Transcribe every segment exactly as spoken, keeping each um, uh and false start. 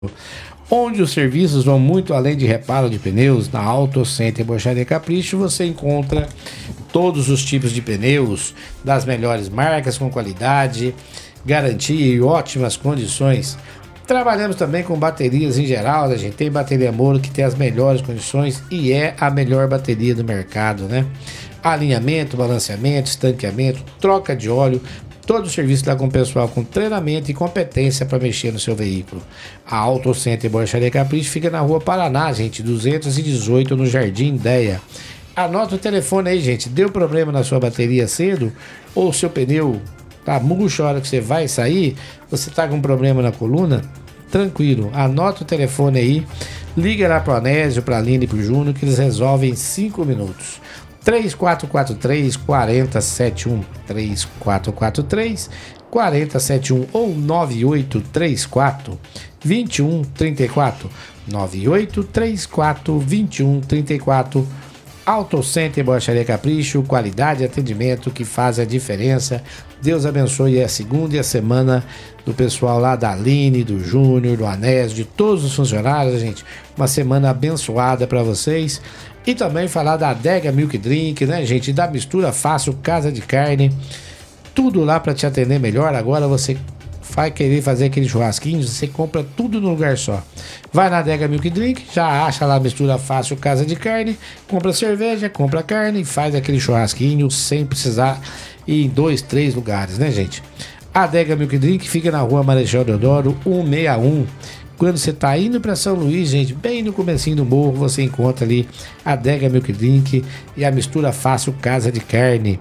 Onde os serviços vão muito além de reparo de pneus. Na Auto Center Borracharia Capricho você encontra todos os tipos de pneus das melhores marcas, com qualidade, garantia e ótimas condições. Trabalhamos também com baterias em geral, né, gente? Tem bateria Moro que tem as melhores condições e é a melhor bateria do mercado, né? Alinhamento, balanceamento, estanqueamento, troca de óleo, todo o serviço lá com o pessoal com treinamento e competência para mexer no seu veículo. A Auto Center Borracharia Capricho fica na Rua Paraná, gente, duzentos e dezoito, no Jardim Ideia. Anota o telefone aí, gente. Deu problema na sua bateria cedo ou seu pneu tá murcho a hora que você vai sair, você tá com problema na coluna? Tranquilo, anota o telefone aí, liga lá pro Anésio, pra Aline e pro Júnior que eles resolvem em cinco minutos. três quatro quatro três, quatro zero sete um, três quatro quatro três, quatro zero sete um ou nove oito três quatro, dois um três quatro, nove oito três quatro, dois um três quatro. Auto Center Borracharia Capricho, qualidade e atendimento que faz a diferença. Deus abençoe a segunda e a semana do pessoal lá da Aline, do Júnior, do Anésio, de todos os funcionários, gente. Uma semana abençoada para vocês. E também falar da Adega Milk Drink, né, gente? Da Mistura Fácil, Casa de Carne. Tudo lá para te atender melhor. Agora você vai querer fazer aquele churrasquinho, você compra tudo num lugar só. Vai na Adega Milk Drink, já acha lá Mistura Fácil, Casa de Carne, compra cerveja, compra carne e faz aquele churrasquinho sem precisar ir em dois, três lugares, né, gente? A Adega Milk Drink fica na Rua Marechal Deodoro, cento e sessenta e um. Quando você tá indo para São Luís, gente, bem no comecinho do morro, você encontra ali a Adega Milk Drink e a Mistura Fácil, Casa de Carne.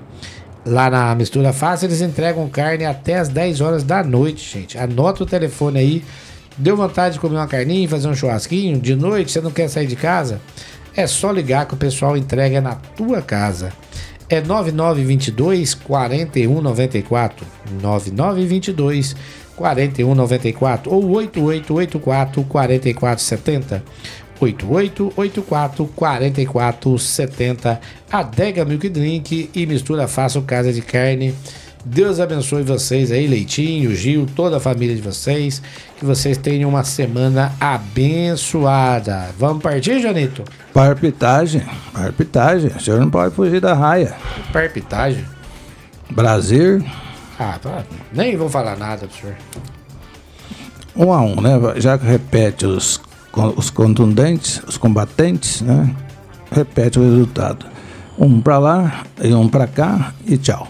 Lá na Mistura Fácil eles entregam carne até as dez horas da noite, gente. Anota o telefone aí. Deu vontade de comer uma carninha, fazer um churrasquinho de noite, você não quer sair de casa? É só ligar que o pessoal entrega na tua casa. É nove nove dois dois, quatro um nove quatro, nove nove dois dois, quatro um nove quatro ou oito oito oito quatro, quatro quatro sete zero. oito oito oito quatro, quatro quatro sete zero. Adega Milk Drink e Mistura Fácil, Casa de Carne. Deus abençoe vocês aí, Leitinho, Gil, toda a família de vocês. Que vocês tenham uma semana abençoada. Vamos partir, Janito? Parpitagem, parpitagem. O senhor não pode fugir da raia. Parpitagem? Brasil. Ah, tá. Nem vou falar nada pro senhor. Um a um, né? Já que repete os, os contundentes, os combatentes, né? Repete o resultado. Um pra lá e um pra cá e tchau.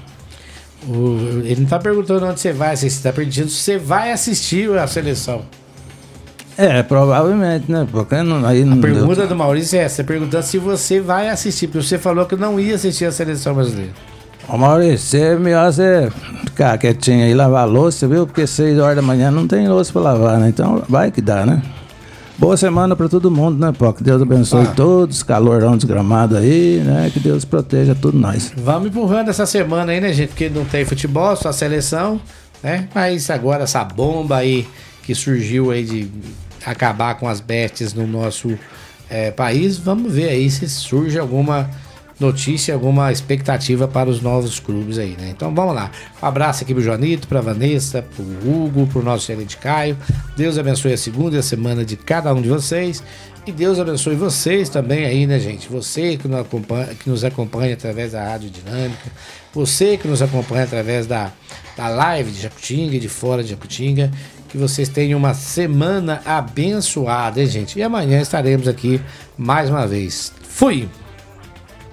O, ele não tá perguntando onde você vai assistir, tá perguntando se você vai assistir a seleção. É, provavelmente, né? Porque não, aí não a pergunta deu... do Maurício é essa, perguntando se você vai assistir, porque você falou que não ia assistir a seleção brasileira. Ô Maurício, é melhor você ficar quietinho aí, lavar a louça, viu? Porque seis horas da manhã não tem louça pra lavar, né? Então vai que dá, né? Boa semana pra todo mundo, né, pô? Que Deus abençoe ah. todos, calorão desgramado aí, né? Que Deus proteja tudo nós. Vamos empurrando essa semana aí, né, gente? Porque não tem futebol, só a seleção, né? Mas agora essa bomba aí que surgiu aí de acabar com as bestas no nosso é, país, vamos ver aí se surge alguma notícia, alguma expectativa para os novos clubes aí, né? Então vamos lá. Um abraço aqui pro Joanito, pra Vanessa, pro Hugo, pro nosso gerente Caio. Deus abençoe a segunda e a semana de cada um de vocês. E Deus abençoe vocês também aí, né, gente? Você que nos acompanha, que nos acompanha através da Rádio Dinâmica. Você que nos acompanha através da, da live de Jacutinga e de fora de Jacutinga. Que vocês tenham uma semana abençoada, hein, gente? E amanhã estaremos aqui mais uma vez. Fui!